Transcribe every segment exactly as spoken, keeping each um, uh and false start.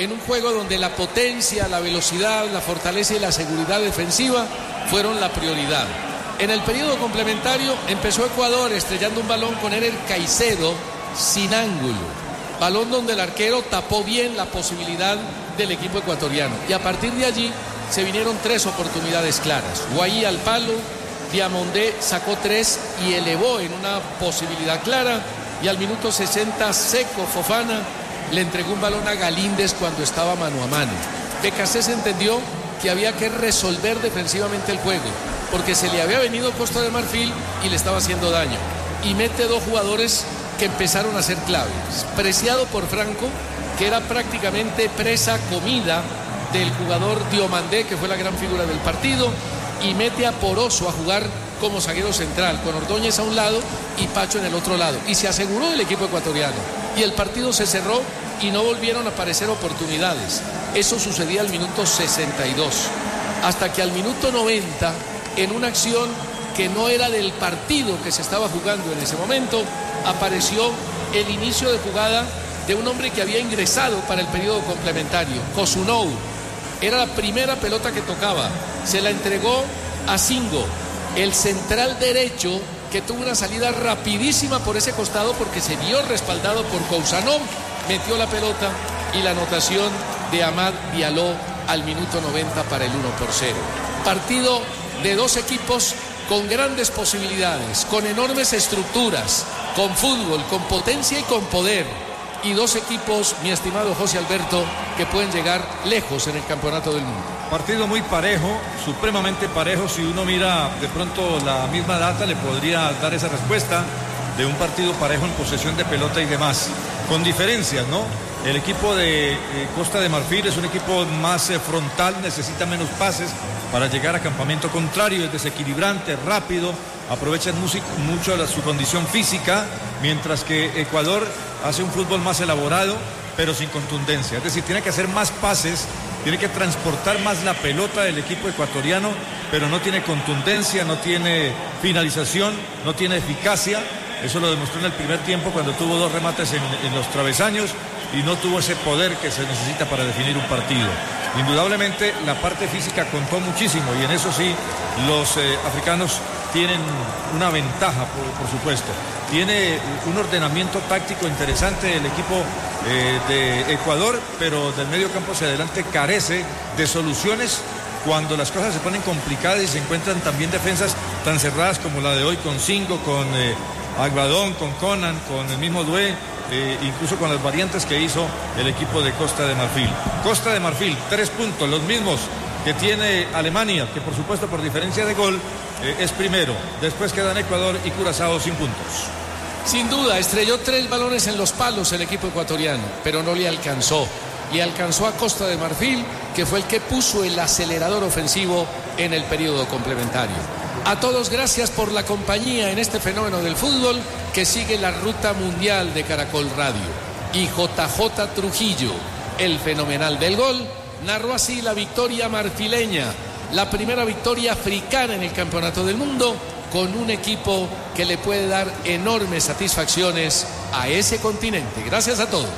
en un juego donde la potencia, la velocidad, la fortaleza y la seguridad defensiva fueron la prioridad. En el periodo complementario empezó Ecuador estrellando un balón con Ener Caicedo sin ángulo. Balón donde el arquero tapó bien la posibilidad del equipo ecuatoriano. Y a partir de allí se vinieron tres oportunidades claras. Guaí al palo, Diamondé sacó tres y elevó en una posibilidad clara. Y al minuto sesenta, Seco Fofana le entregó un balón a Galíndez cuando estaba mano a mano. Becasés entendió que había que resolver defensivamente el juego, porque se le había venido Costa de Marfil y le estaba haciendo daño. Y mete dos jugadores que empezaron a ser claves. Preciado por Franco, que era prácticamente presa comida del jugador Diomandé, que fue la gran figura del partido, y mete a Poroso a jugar como zaguero central, con Ordóñez a un lado y Pacho en el otro lado. Y se aseguró el equipo ecuatoriano. Y el partido se cerró y no volvieron a aparecer oportunidades. Eso sucedía al minuto sesenta y dos. Hasta que al minuto noventa, en una acción que no era del partido que se estaba jugando en ese momento, apareció el inicio de jugada de un hombre que había ingresado para el periodo complementario, Cosunou. Era la primera pelota que tocaba. Se la entregó a Singo, el central derecho, que tuvo una salida rapidísima por ese costado porque se vio respaldado por Cousanov. Metió la pelota y la anotación de Amad Diallo al minuto noventa para el uno por cero. Partido de dos equipos con grandes posibilidades, con enormes estructuras, con fútbol, con potencia y con poder. Y dos equipos, mi estimado José Alberto, que pueden llegar lejos en el campeonato del mundo. Partido muy parejo, supremamente parejo. Si uno mira de pronto la misma data, le podría dar esa respuesta de un partido parejo en posesión de pelota y demás. Con diferencias, ¿no? El equipo de eh, Costa de Marfil es un equipo más eh, frontal, necesita menos pases para llegar a campamento contrario, es desequilibrante, rápido, aprovecha mucho la, su condición física, mientras que Ecuador hace un fútbol más elaborado, pero sin contundencia. Es decir, tiene que hacer más pases, tiene que transportar más la pelota del equipo ecuatoriano, pero no tiene contundencia, no tiene finalización, no tiene eficacia. Eso lo demostró en el primer tiempo cuando tuvo dos remates en, en los travesaños y no tuvo ese poder que se necesita para definir un partido. Indudablemente la parte física contó muchísimo y en eso sí los eh, africanos tienen una ventaja, por, por supuesto. Tiene un ordenamiento táctico interesante el equipo eh, de Ecuador, pero del medio campo hacia adelante carece de soluciones cuando las cosas se ponen complicadas y se encuentran también defensas tan cerradas como la de hoy con Singo, con eh, Aguadón, con Conan, con el mismo Dué, eh, incluso con las variantes que hizo el equipo de Costa de Marfil. Costa de Marfil, tres puntos, los mismos que tiene Alemania, que por supuesto por diferencia de gol eh, es primero. Después quedan Ecuador y Curazao sin puntos. Sin duda, estrelló tres balones en los palos el equipo ecuatoriano, pero no le alcanzó. Le alcanzó a Costa de Marfil, que fue el que puso el acelerador ofensivo en el periodo complementario. A todos, gracias por la compañía en este fenómeno del fútbol que sigue la ruta mundial de Caracol Radio. Y J J Trujillo, el fenomenal del gol, narró así la victoria marfileña, la primera victoria africana en el campeonato del mundo, con un equipo que le puede dar enormes satisfacciones a ese continente. Gracias a todos.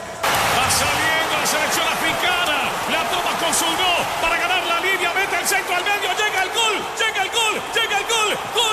Va saliendo la selección africana, la toma con su no para ganar la línea, mete el centro al medio, llega el gol, llega el gol, llega el gol, gol.